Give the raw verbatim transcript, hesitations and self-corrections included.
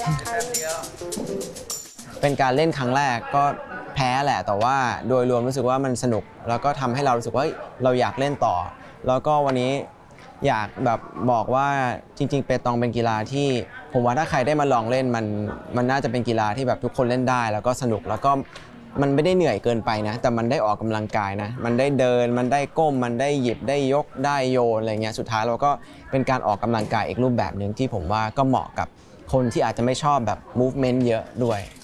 เป็นการเล่นครั้งแรกก็แพ้แหละแต่ว่าโดยรวมรู้สึกว่ามันสนุกแล้วก็ทำให้เรารู้สึกว่าเราอยากเล่นต่อแล้วก็วันนี้อยากแบบบอกว่าจริงๆเปตองเป็นกีฬาที่ผมว่าถ้าใครได้มาลองเล่นมันมันน่าจะเป็นกีฬาที่แบบทุกคนเล่นได้แล้วก็สนุกแล้วก็มันไม่ได้เหนื่อยเกินไปนะแต่มันได้ออกกำลังกายนะมันได้เดินมันได้ก้มมันได้หยิบได้ยกได้โยนอะไรเงี้ยสุดท้ายเราก็เป็นการออกกำลังกายอีกรูปแบบหนึ่งที่ผมว่าก็เหมาะกับคนที่อาจจะไม่ชอบแบบ movement เยอะด้วย